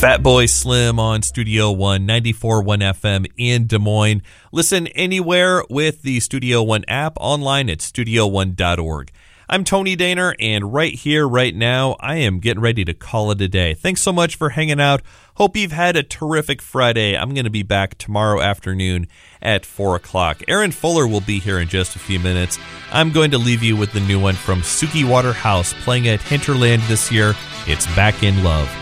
Fatboy Slim on Studio One, 94.1 FM in Des Moines. Listen anywhere with the Studio One app, online at studio1.org. I'm Tony Daner, and right here, right now, I am getting ready to call it a day. Thanks so much for hanging out. Hope you've had a terrific Friday. I'm going to be back tomorrow afternoon at 4 o'clock. Aaron Fuller will be here in just a few minutes. I'm going to leave you with the new one from Suki Waterhouse, playing at Hinterland this year. It's Back in Love.